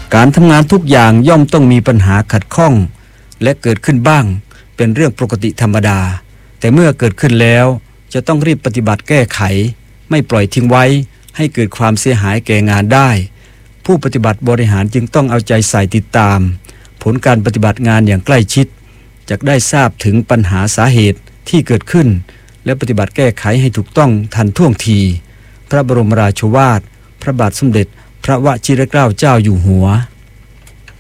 การทำงานทุกอย่างย่อมต้องมีปัญหาขัดข้องและเกิดขึ้นบ้างเป็นเรื่องปกติธรรมดาแต่เมื่อเกิดขึ้นแล้วจะต้องรีบปฏิบัติแก้ไขไม่ปล่อยทิ้งไว้ให้เกิดความเสียหายแก่งานได้ผู้ปฏิบัติบริหารจึงต้องเอาใจใส่ติดตามผลการปฏิบัติงานอย่างใกล้ชิดจะได้ทราบถึงปัญหาสาเหตุที่เกิดขึ้นและปฏิบัติแก้ไขให้ถูกต้องทันท่วงทีพระบรมราโชวาทพระบาทสมเด็จพระวชิรเกล้าเจ้าอยู่หัว